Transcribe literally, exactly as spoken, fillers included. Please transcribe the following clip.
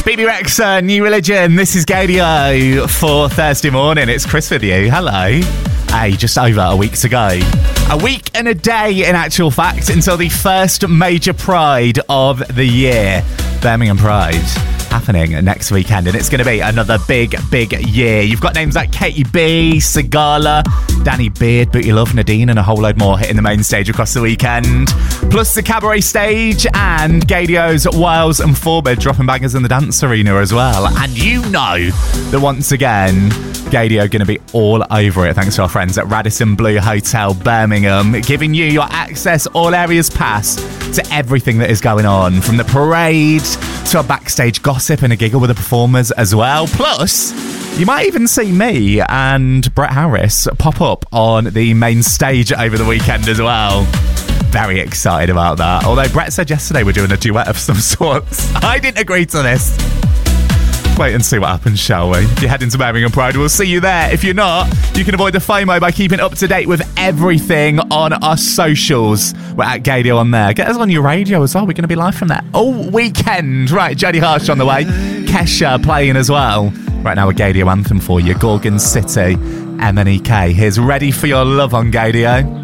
B B Rexa, New Religion. This is Gadio for Thursday morning. It's Chris with you. Hello. Hey, just over a week to go. A week and a day, in actual fact, until the first major Pride of the year. Birmingham Pride. Happening next weekend, and it's going to be another big, big year. You've got names like Katie B, Sigala, Danny Beard, Booty Love, Nadine, and a whole load more hitting the main stage across the weekend. Plus the cabaret stage and Gadio's Wiles and Forbid dropping bangers in the dance arena as well. And you know that once again, Gadio going to be all over it thanks to our friends at Radisson Blu Hotel Birmingham, giving you your access all areas pass to everything that is going on, from the parade to a backstage gossip and a giggle with the performers as well. Plus, you might even see me and Brett Harris pop up on the main stage over the weekend as well. Very excited about that. Although Brett said yesterday we're doing a duet of some sorts. I didn't agree to this. Wait and see what happens, shall we? If you're heading to Birmingham Pride, we'll see you there. If you're not, you can avoid the FOMO by keeping up to date with everything on our socials. We're at Gadio on there. Get us on your radio as well. We're going to be live from there all weekend. Right, Jodie Harsh on the way. Kesha playing as well. Right now, a Gadio anthem for you. Gorgon City, M N E K. Here's Ready for Your Love on Gadio.